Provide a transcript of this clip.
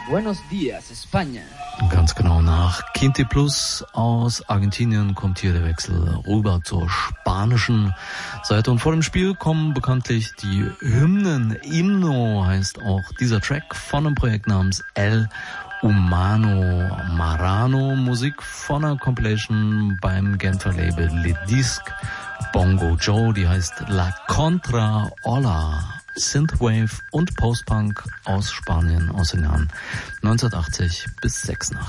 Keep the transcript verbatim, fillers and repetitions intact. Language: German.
Buenos Dias, España. Ganz genau, nach Quinte Plus aus Argentinien kommt hier der Wechsel rüber zur spanischen Seite. Und vor dem Spiel kommen bekanntlich die Hymnen. Himno heißt auch dieser Track von einem Projekt namens El Humano Marano. Musik von einer Compilation beim Genfer Label Le Disque Bongo Joe. Die heißt La Contra Ola. Synthwave und Postpunk aus Spanien aus den Jahren neunzehnhundertachtzig bis sechsundachtzig.